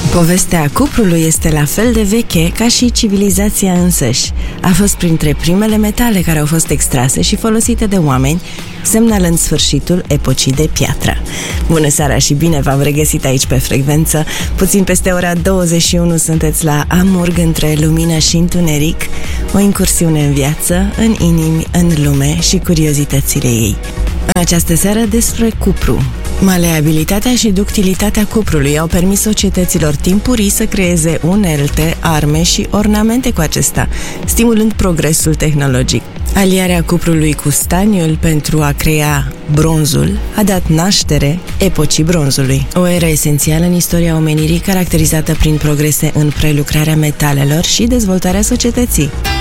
Povestea cuprului este la fel de veche ca și civilizația însăși. A fost printre primele metale care au fost extrase și folosite de oameni, semnalând sfârșitul epocii de piatră. Bună seara și bine v-am regăsit aici pe frecvență. Puțin peste ora 21 sunteți la Amurg, între lumină și întuneric, o incursiune în viață, în inimi, în lume și curiozitățile ei. În această seară despre cupru. Maleabilitatea și ductilitatea cuprului au permis societăților timpurii să creeze unelte, arme și ornamente cu acesta, stimulând progresul tehnologic. Aliarea cuprului cu staniul pentru a crea bronzul a dat naștere epocii bronzului, o eră esențială în istoria omenirii, caracterizată prin progrese în prelucrarea metalelor și dezvoltarea societății.